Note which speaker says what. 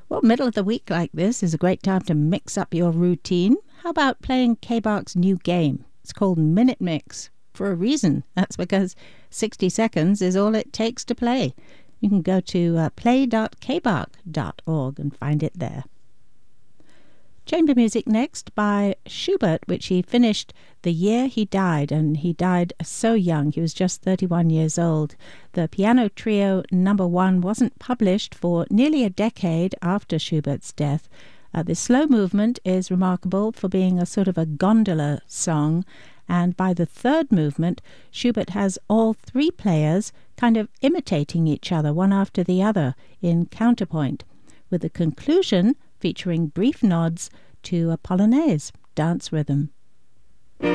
Speaker 1: Well, middle of the week like this is a great time to mix up your routine. How about playing K-Bark's new game? It's called Minute Mix. For a reason. That's because 60 seconds is all it takes to play. You can go to play.kbark.org and find it there. Chamber music next by Schubert, which he finished the year he died, and he died so young. He was just 31 years old. The Piano Trio No. 1 wasn't published for nearly a decade after Schubert's death. The slow movement is remarkable for being a sort of a gondola song, and by the third movement, Schubert has all three players kind of imitating each other, one after the other, in counterpoint, with the conclusion featuring brief nods to a polonaise dance rhythm.